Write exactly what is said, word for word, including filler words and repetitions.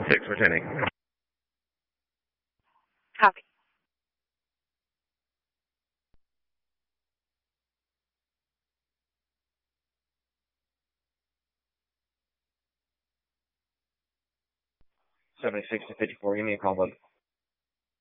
six, returning. Copy. seventy-six to fifty-four, give me a call, bud.